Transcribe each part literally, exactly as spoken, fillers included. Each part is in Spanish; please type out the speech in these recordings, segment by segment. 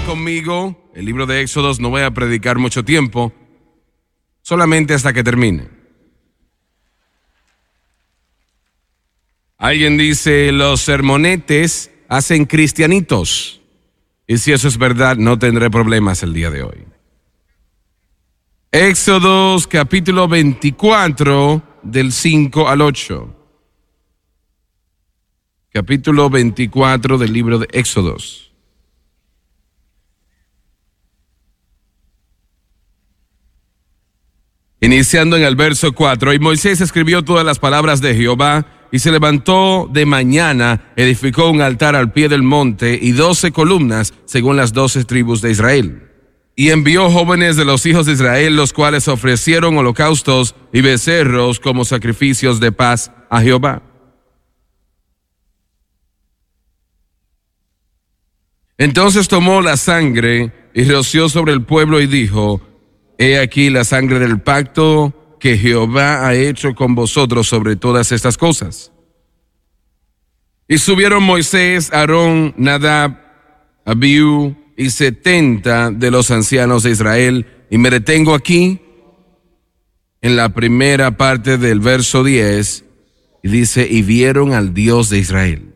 conmigo el libro de Éxodos. No voy a predicar mucho tiempo, solamente hasta que termine. Alguien dice, los sermonetes hacen cristianitos. Y si eso es verdad, no tendré problemas el día de hoy. Éxodos capítulo veinticuatro, del cinco al ocho. Capítulo veinticuatro del libro de Éxodos. Iniciando en el verso cuatro. Y Moisés escribió todas las palabras de Jehová, y se levantó de mañana, edificó un altar al pie del monte y doce columnas, según las doce tribus de Israel. Y envió jóvenes de los hijos de Israel, los cuales ofrecieron holocaustos y becerros como sacrificios de paz a Jehová. Entonces tomó la sangre y roció sobre el pueblo y dijo, he aquí la sangre del pacto que Jehová ha hecho con vosotros sobre todas estas cosas. Y subieron Moisés, Aarón, Nadab, Abiú y setenta de los ancianos de Israel, y me detengo aquí en la primera parte del verso diez, y dice, y vieron al Dios de Israel.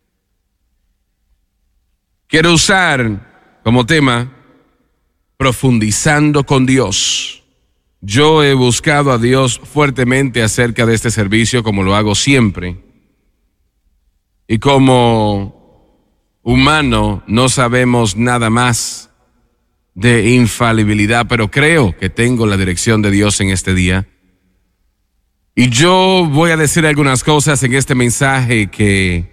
Quiero usar como tema, profundizando con Dios. Yo he buscado a Dios fuertemente acerca de este servicio, como lo hago siempre. Y como humano no sabemos nada más de infalibilidad, pero creo que tengo la dirección de Dios en este día. Y yo voy a decir algunas cosas en este mensaje que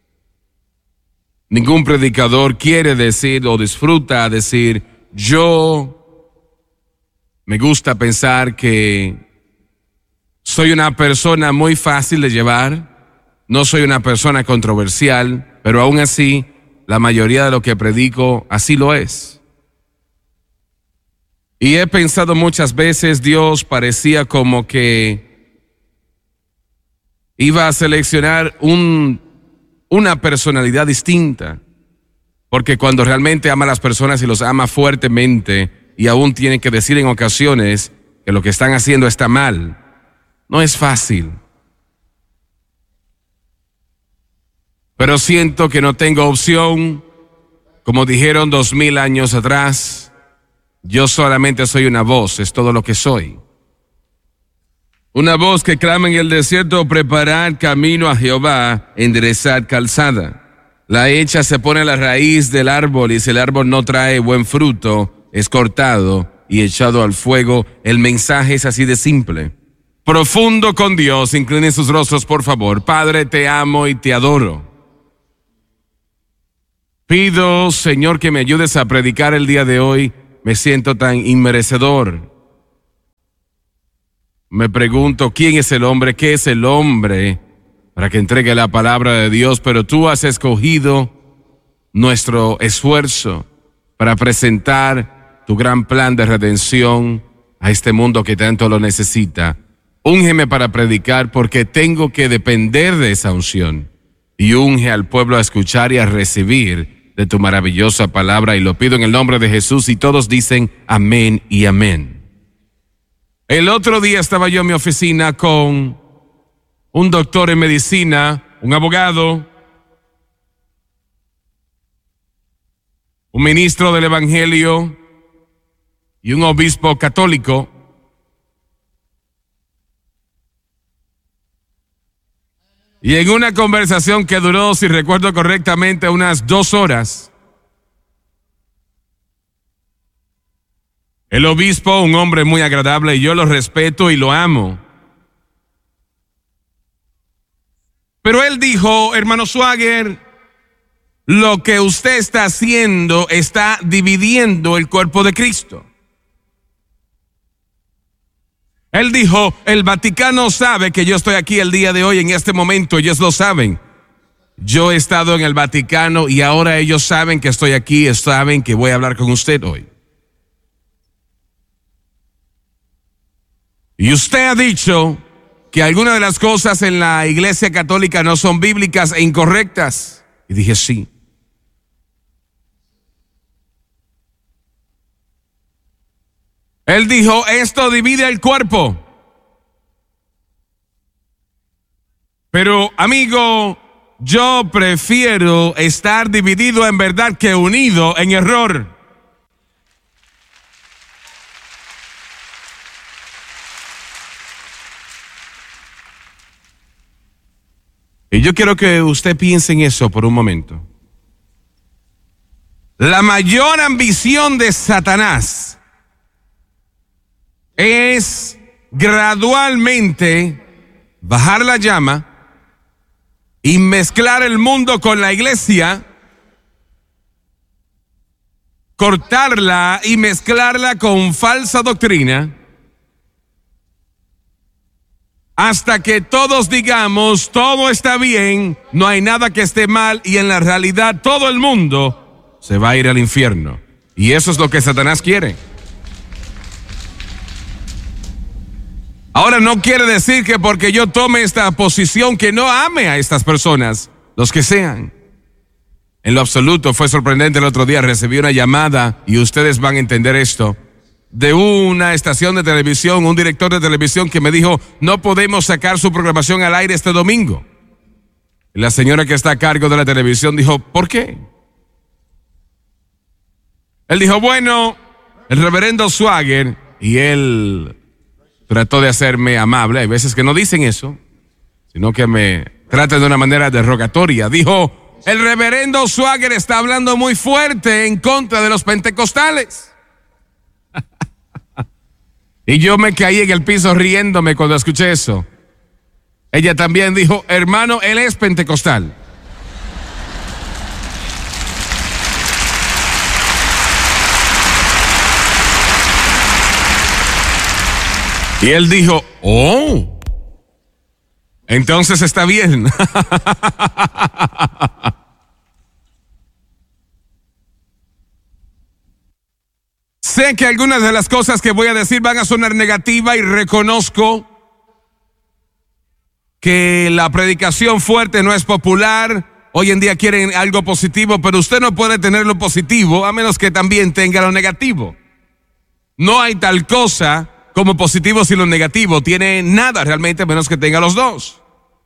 ningún predicador quiere decir o disfruta decir. Yo me gusta pensar que soy una persona muy fácil de llevar, no soy una persona controversial, pero aún así, la mayoría de lo que predico así lo es. Y he pensado muchas veces, Dios parecía como que iba a seleccionar un, una personalidad distinta, porque cuando realmente ama a las personas y los ama fuertemente, y aún tienen que decir en ocasiones que lo que están haciendo está mal, no es fácil. Pero siento que no tengo opción, como dijeron dos mil años atrás, yo solamente soy una voz, es todo lo que soy. Una voz que clama en el desierto, preparad camino a Jehová, enderezad calzada. La hecha se pone a la raíz del árbol, y si el árbol no trae buen fruto, es cortado y echado al fuego. El mensaje es así de simple. Profundo con Dios, inclinen sus rostros por favor. Padre, te amo y te adoro. Pido, Señor, que me ayudes a predicar el día de hoy. Me siento tan inmerecedor. Me pregunto, ¿quién es el hombre? ¿Qué es el hombre para que entregue la palabra de Dios? Pero tú has escogido nuestro esfuerzo para presentar tu gran plan de redención a este mundo que tanto lo necesita. Úngeme para predicar, porque tengo que depender de esa unción. Y unge al pueblo a escuchar y a recibir de tu maravillosa palabra, y lo pido en el nombre de Jesús, y todos dicen amén y amén. El otro día estaba yo en mi oficina con un doctor en medicina, un abogado, un ministro del Evangelio y un obispo católico. Y en una conversación que duró, si recuerdo correctamente, unas dos horas, el obispo, un hombre muy agradable, y yo lo respeto y lo amo, pero él dijo, hermano Swagger, lo que usted está haciendo está dividiendo el cuerpo de Cristo. Él dijo, el Vaticano sabe que yo estoy aquí el día de hoy, en este momento, ellos lo saben. Yo he estado en el Vaticano y ahora ellos saben que estoy aquí, saben que voy a hablar con usted hoy. Y usted ha dicho que algunas de las cosas en la Iglesia Católica no son bíblicas e incorrectas. Y dije, sí. Él dijo, esto divide el cuerpo. Pero, amigo, yo prefiero estar dividido en verdad que unido en error. Y yo quiero que usted piense en eso por un momento. La mayor ambición de Satanás es gradualmente bajar la llama y mezclar el mundo con la iglesia, cortarla y mezclarla con falsa doctrina, hasta que todos digamos, todo está bien, no hay nada que esté mal, y en la realidad todo el mundo se va a ir al infierno. Y eso es lo que Satanás quiere. Ahora, no quiere decir que porque yo tome esta posición que no ame a estas personas, los que sean. En lo absoluto, fue sorprendente el otro día, recibí una llamada, y ustedes van a entender esto, de una estación de televisión, un director de televisión que me dijo, no podemos sacar su programación al aire este domingo. Y la señora que está a cargo de la televisión dijo, ¿por qué? Él dijo, bueno, el reverendo Swagger, y él trató de hacerme amable, hay veces que no dicen eso, sino que me tratan de una manera derogatoria. Dijo, el reverendo Swagger está hablando muy fuerte en contra de los pentecostales. Y yo me caí en el piso riéndome cuando escuché eso. Ella también dijo, hermano, él es pentecostal. Y él dijo, oh, entonces está bien. Sé que algunas de las cosas que voy a decir van a sonar negativas y reconozco que la predicación fuerte no es popular. Hoy en día quieren algo positivo, pero usted no puede tener lo positivo a menos que también tenga lo negativo. No hay tal cosa como positivo sin lo negativo. Tiene nada realmente a menos que tenga los dos.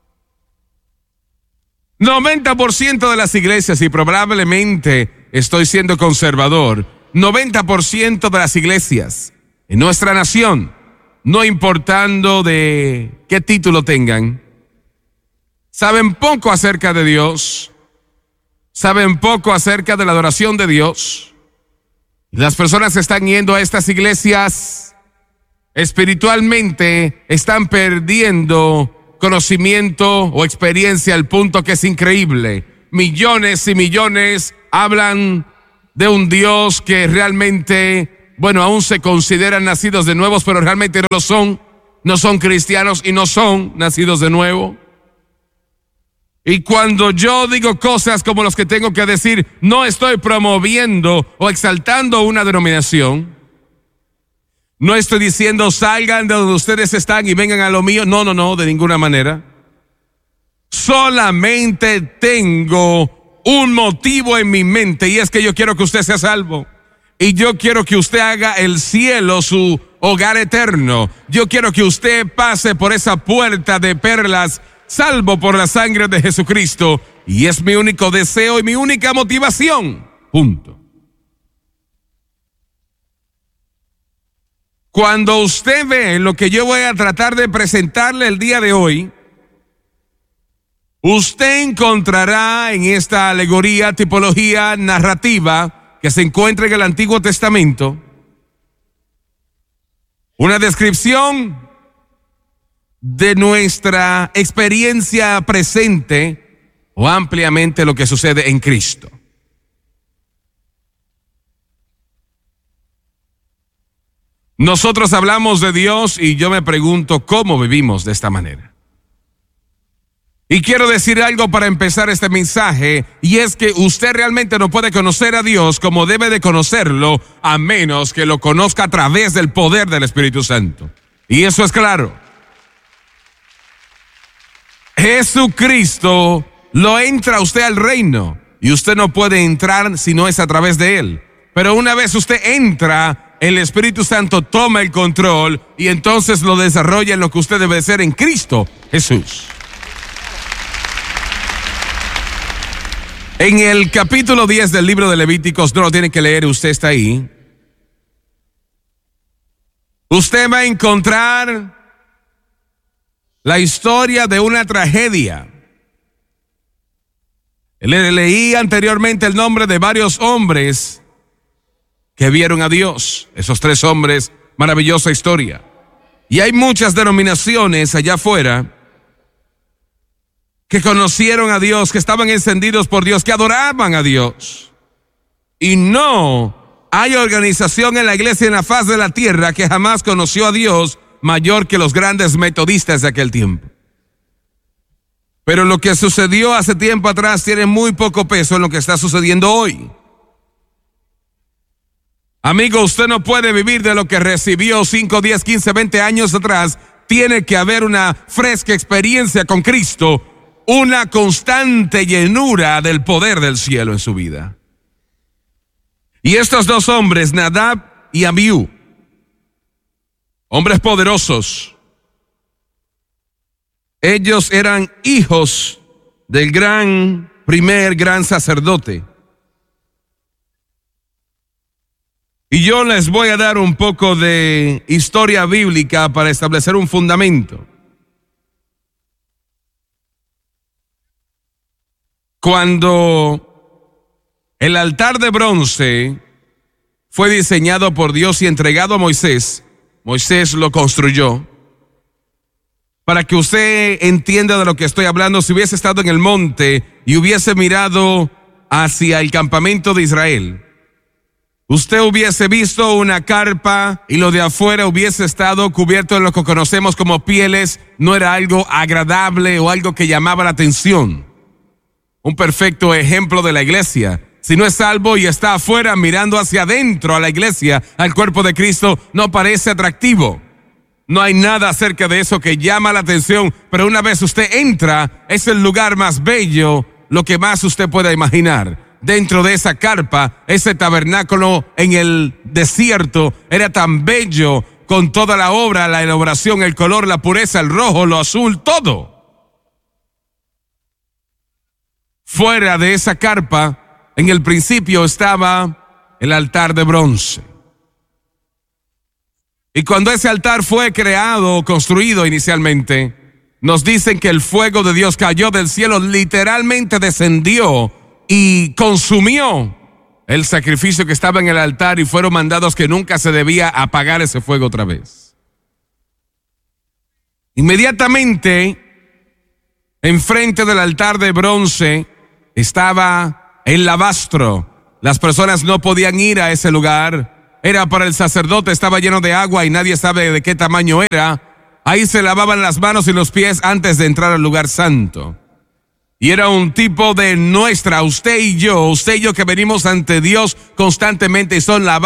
noventa por ciento de las iglesias, y probablemente estoy siendo conservador, noventa por ciento de las iglesias en nuestra nación, no importando de qué título tengan, saben poco acerca de Dios, saben poco acerca de la adoración de Dios. Las personas que están yendo a estas iglesias espiritualmente están perdiendo conocimiento o experiencia al punto que es increíble. Millones y millones hablan de un Dios que realmente, bueno, aún se consideran nacidos de nuevos, pero realmente no lo son, no son cristianos y no son nacidos de nuevo. Y cuando yo digo cosas como los que tengo que decir, no estoy promoviendo o exaltando una denominación, no estoy diciendo salgan de donde ustedes están y vengan a lo mío, no, no, no, de ninguna manera. Solamente tengo un motivo en mi mente, y es que yo quiero que usted sea salvo. Y yo quiero que usted haga el cielo su hogar eterno. Yo quiero que usted pase por esa puerta de perlas, salvo por la sangre de Jesucristo. Y es mi único deseo y mi única motivación. Punto. Cuando usted ve lo que yo voy a tratar de presentarle el día de hoy, usted encontrará en esta alegoría, tipología narrativa que se encuentra en el Antiguo Testamento, una descripción de nuestra experiencia presente o ampliamente lo que sucede en Cristo. Nosotros hablamos de Dios y yo me pregunto cómo vivimos de esta manera. Y quiero decir algo para empezar este mensaje, y es que usted realmente no puede conocer a Dios como debe de conocerlo a menos que lo conozca a través del poder del Espíritu Santo. Y eso es claro. Jesucristo lo entra usted al reino y usted no puede entrar si no es a través de Él. Pero una vez usted entra el Espíritu Santo toma el control y entonces lo desarrolla en lo que usted debe ser en Cristo Jesús. En el capítulo diez del libro de Levíticos, no lo tiene que leer, usted está ahí. Usted va a encontrar la historia de una tragedia. Le leí anteriormente el nombre de varios hombres que vieron a Dios. Esos tres hombres, maravillosa historia. Y hay muchas denominaciones allá afuera que conocieron a Dios, que estaban encendidos por Dios, que adoraban a Dios. Y no hay organización en la iglesia en la faz de la tierra que jamás conoció a Dios mayor que los grandes metodistas de aquel tiempo. Pero lo que sucedió hace tiempo atrás tiene muy poco peso en lo que está sucediendo hoy. Amigo, usted no puede vivir de lo que recibió cinco, diez, quince, veinte años atrás. Tiene que haber una fresca experiencia con Cristo, una constante llenura del poder del cielo en su vida. Y estos dos hombres, Nadab y Abiú, hombres poderosos, ellos eran hijos del gran, primer gran sacerdote. Y yo les voy a dar un poco de historia bíblica para establecer un fundamento. Cuando el altar de bronce fue diseñado por Dios y entregado a Moisés, Moisés lo construyó. Para que usted entienda de lo que estoy hablando, si hubiese estado en el monte y hubiese mirado hacia el campamento de Israel, usted hubiese visto una carpa y lo de afuera hubiese estado cubierto de lo que conocemos como pieles. No era algo agradable o algo que llamaba la atención. Un perfecto ejemplo de la iglesia. Si no es salvo y está afuera mirando hacia adentro a la iglesia, al cuerpo de Cristo, no parece atractivo. No hay nada acerca de eso que llama la atención, pero una vez usted entra, es el lugar más bello, lo que más usted pueda imaginar. Dentro de esa carpa, ese tabernáculo en el desierto era tan bello, con toda la obra, la elaboración, el color, la pureza, el rojo, lo azul, todo. Fuera de esa carpa, en el principio estaba el altar de bronce. Y cuando ese altar fue creado, construido inicialmente, nos dicen que el fuego de Dios cayó del cielo, literalmente descendió y consumió el sacrificio que estaba en el altar y fueron mandados que nunca se debía apagar ese fuego otra vez. Inmediatamente, enfrente del altar de bronce, estaba el lavastro. Las personas no podían ir a ese lugar. Era para el sacerdote, estaba lleno de agua y nadie sabe de qué tamaño era. Ahí se lavaban las manos y los pies antes de entrar al lugar santo. Y era un tipo de nuestra, usted y yo, usted y yo que venimos ante Dios constantemente y son lavados